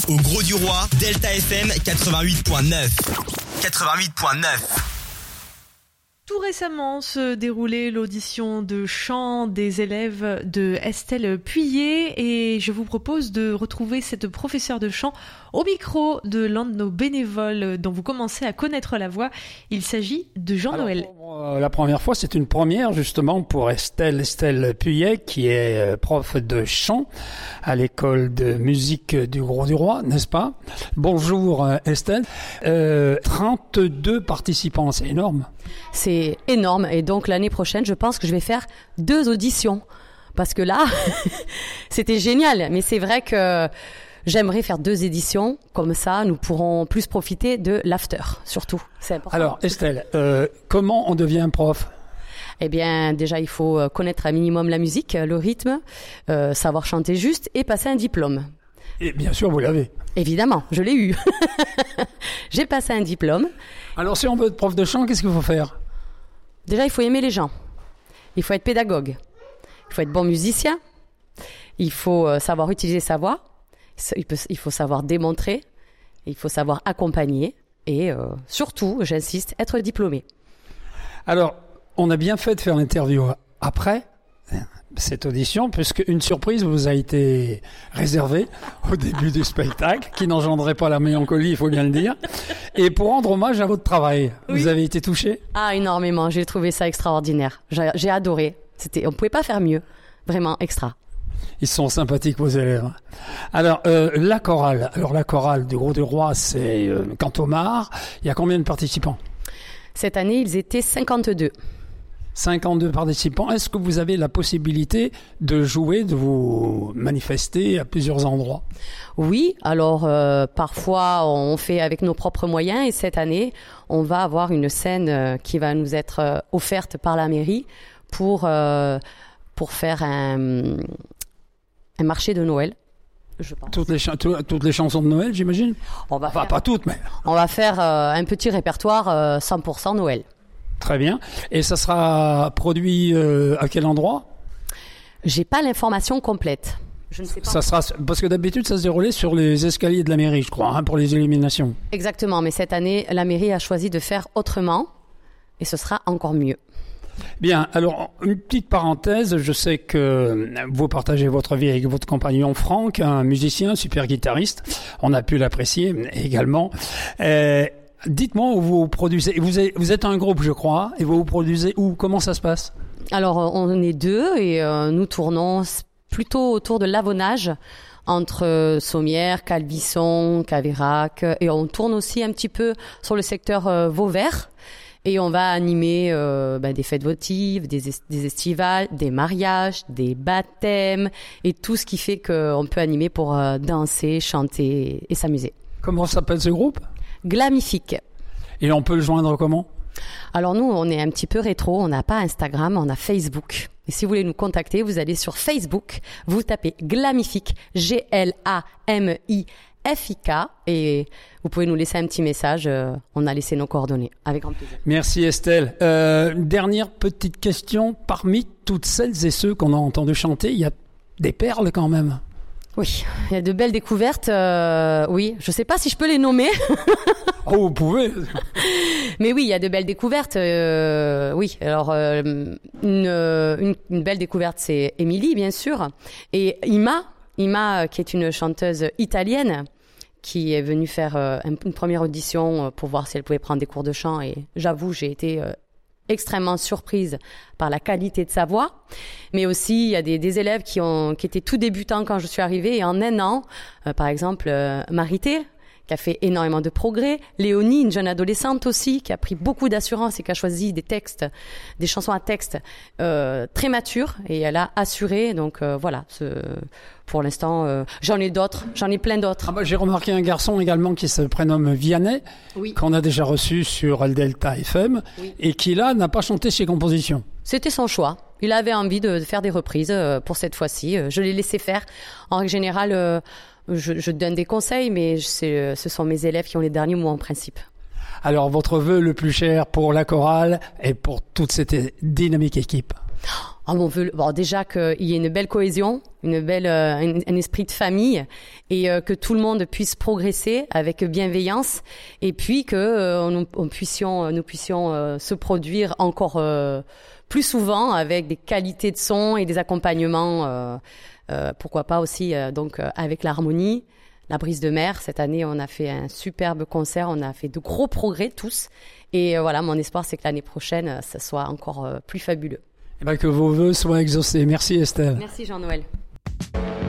Au Gros du Roi, Delta FM 88.9. 88.9. Tout récemment se déroulait l'audition de chant des élèves de Estelle Puyer et je vous propose de retrouver cette professeure de chant au micro de l'un de nos bénévoles dont vous commencez à connaître la voix. Il s'agit de Jean-Noël. La première fois, c'est une première justement pour Estelle Puyer qui est prof de chant à l'école de musique du Gros du Roi, n'est-ce pas? Bonjour Estelle. 32 participants, c'est énorme. C'est énorme et donc l'année prochaine, je pense que je vais faire 2 auditions parce que là, c'était génial. Mais c'est vrai que j'aimerais faire 2 éditions, comme ça nous pourrons plus profiter de l'after, surtout. C'est important. Alors Estelle, comment on devient prof ? Eh bien, déjà, il faut connaître un minimum la musique, le rythme, savoir chanter juste et passer un diplôme. Et bien sûr, vous l'avez. Évidemment, je l'ai eu. J'ai passé un diplôme. Alors, si on veut être prof de chant, qu'est-ce qu'il faut faire ? Déjà, il faut aimer les gens. Il faut être pédagogue. Il faut être bon musicien. Il faut savoir utiliser sa voix. Il faut savoir démontrer. Il faut savoir accompagner. Et surtout, j'insiste, être diplômé. Alors, on a bien fait de faire l'interview après cette audition, puisque une surprise vous a été réservée au début du spectacle, qui n'engendrait pas la mélancolie, il faut bien le dire. Et pour rendre hommage à votre travail, oui. Vous avez été touché ? Ah, énormément. J'ai trouvé ça extraordinaire. J'ai adoré. On pouvait pas faire mieux. Vraiment extra. Ils sont sympathiques, vos élèves. Alors, la chorale. Alors, la chorale du Gros du Roi, c'est Cantomar. Il y a combien de participants ? Cette année, ils étaient 52. 52 participants. Est-ce que vous avez la possibilité de jouer, de vous manifester à plusieurs endroits ? Oui, alors parfois on fait avec nos propres moyens et cette année on va avoir une scène qui va nous être offerte par la mairie pour faire un marché de Noël. Je pense. Toutes les chansons de Noël, j'imagine ? Pas toutes, mais... On va faire un petit répertoire 100% Noël. Très bien. Et ça sera produit à quel endroit ? J'ai pas l'information complète. Je ne sais pas. Ça sera, parce que d'habitude, ça se déroulait sur les escaliers de la mairie, je crois, pour les illuminations. Exactement, mais cette année, la mairie a choisi de faire autrement et ce sera encore mieux. Bien, alors, une petite parenthèse, je sais que vous partagez votre vie avec votre compagnon Franck, un musicien, super guitariste. On a pu l'apprécier également. Dites-moi où vous produisez. Vous êtes un groupe, je crois, et vous produisez où ? Comment ça se passe ? Alors, on est 2 et nous tournons plutôt autour de l'Avonage, entre Sommières, Calvisson, Caveyrac, et on tourne aussi un petit peu sur le secteur Vauvert. Et on va animer des fêtes votives, des estivales, des mariages, des baptêmes, et tout ce qui fait qu'on peut animer pour danser, chanter et s'amuser. Comment s'appelle ce groupe ? Glamifique. Et on peut le joindre comment ? Alors nous, on est un petit peu rétro, on n'a pas Instagram, on a Facebook. Et si vous voulez nous contacter, vous allez sur Facebook, vous tapez Glamifique, Glamifik, et vous pouvez nous laisser un petit message, on a laissé nos coordonnées, avec grand plaisir. Merci Estelle. Dernière petite question, parmi toutes celles et ceux qu'on a entendu chanter, il y a des perles quand même. Oui, il y a de belles découvertes, oui, je sais pas si je peux les nommer. Oh, vous pouvez. Mais oui, il y a de belles découvertes, oui. Alors, une belle découverte, c'est Émilie, bien sûr, et Ima, qui est une chanteuse italienne, qui est venue faire une première audition pour voir si elle pouvait prendre des cours de chant, et j'avoue, j'ai été extrêmement surprise par la qualité de sa voix, mais aussi il y a des élèves qui étaient tout débutants quand je suis arrivée, et en un an, par exemple Marité, qui a fait énormément de progrès, Léonie, une jeune adolescente aussi, qui a pris beaucoup d'assurance et qui a choisi des chansons à texte très matures, et elle a assuré, donc voilà, pour l'instant, j'en ai plein d'autres. J'ai remarqué un garçon également qui se prénomme Vianney, oui. Qu'on a déjà reçu sur Delta FM, oui. Et qui là n'a pas chanté ses compositions. C'était son choix. Il avait envie de faire des reprises pour cette fois-ci. Je l'ai laissé faire. En règle générale, je donne des conseils, mais ce sont mes élèves qui ont les derniers mots en principe. Alors, votre vœu le plus cher pour la chorale et pour toute cette dynamique équipe ? On veut déjà qu'il y ait une belle cohésion, un esprit de famille et que tout le monde puisse progresser avec bienveillance et puis que nous puissions se produire encore plus souvent avec des qualités de son et des accompagnements. Pourquoi pas aussi donc avec l'harmonie, la brise de mer. Cette année, on a fait un superbe concert, on a fait de gros progrès tous. Et voilà, mon espoir, c'est que l'année prochaine, ça soit encore plus fabuleux. Que vos vœux soient exaucés. Merci Estelle. Merci Jean-Noël.